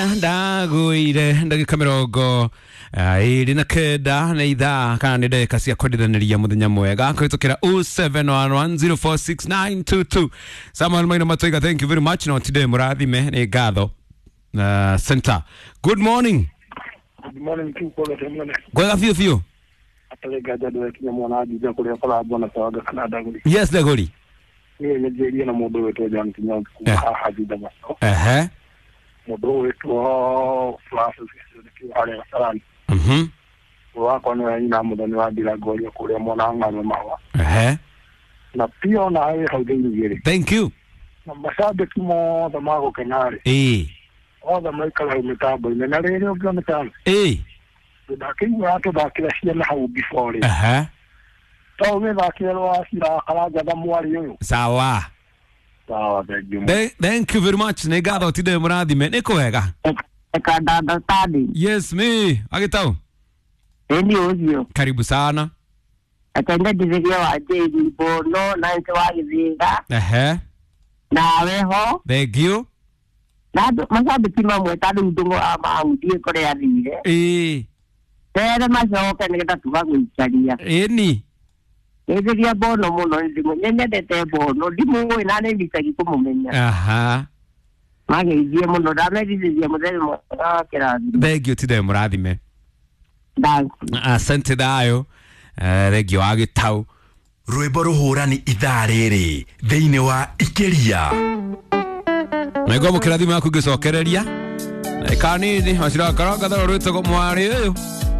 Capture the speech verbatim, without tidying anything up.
Ndaguire ndagika mirongo iri na kenda na ithaa kana nä ndeka cia kwendithaniria muthenya mwega kwitukira zero seven one one zero four six nine two two. Samuel Maina Matoiga, thank you very much. No today murathime ni ngatho uh, center. Good morning. Good morning to Paul Temane. Gwega fiu fiu. Atalega jadwe kinya mwana ajija kuria kola bona tawaga kana daguri. Yes daguri. Ni nijeria na mudo wetu jana kinya kwa hajida maso. Ehe. Mudo wetu flashes kiyo hali salani. Mhm. Wako ni ina mudo ni wadira golia kuria mwana ngano mawa. Ehe. Na pia na hawe haudeni. Thank you. Na mashabiki mo da mago kenare. Eh. Oda maikala umetabo na leo ndio mtano. Eh. Lakini watu bakira shia hau before. Aha. So we bakira wa sira kala jada mwari yo. Sawa. Sawa thank Thank you very much. Ne ngatho today murathime ni kwega. Eka dada tadi. Yes me. Agitau. Eni ozio. Karibu sana. Atenda dividia wa J Bono na ntewa gizinga. Ehe. Na weho. Thank you. Nado mashabiki mamwe tadu ndungo ama ndie kore ya thire. Eh. Tere macoke nigeta tugagwicaria. Eni. Ndividia Bono muno ndimu nyendete Bono ndimu ina ne bitagi kumumenya. Aha. Mageithie muno ndamerithia mutheri mwa kirathi. Thank you today murathime. Thanks. Asante dayo. Eh thank you Agitau. Rwimbo ruhurani ithaa riri thiini wa Ikiria. Mego mukirathima kugicokereria. Kanini macira karanga tharo rwitego mwari uyu.